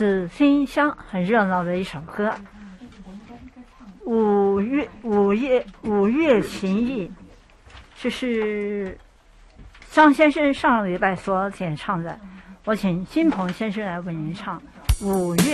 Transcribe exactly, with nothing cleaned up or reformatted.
紫馨香，很热闹的一首歌。五月五月五月情意，这是张先生上个礼拜所演唱的，我请金鹏先生来为您唱《五月》。